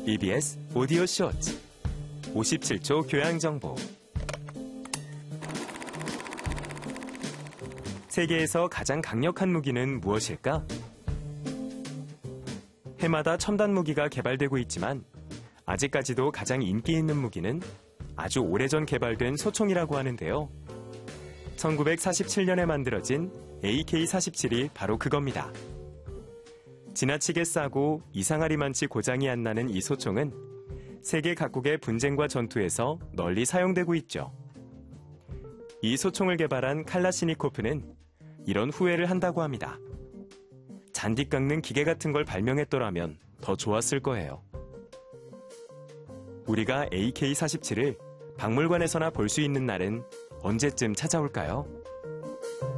EBS 오디오 쇼츠 57초 교양 정보. 세계에서 가장 강력한 무기는 무엇일까? 해마다 첨단 무기가 개발되고 있지만 아직까지도 가장 인기 있는 무기는 아주 오래전 개발된 소총이라고 하는데요. 1947년에 만들어진 AK-47이 바로 그겁니다. 지나치게 싸고 이상하리만치 고장이 안 나는 이 소총은 세계 각국의 분쟁과 전투에서 널리 사용되고 있죠. 이 소총을 개발한 칼라시니코프는 이런 후회를 한다고 합니다. 잔디 깎는 기계 같은 걸 발명했더라면 더 좋았을 거예요. 우리가 AK-47을 박물관에서나 볼 수 있는 날은 언제쯤 찾아올까요?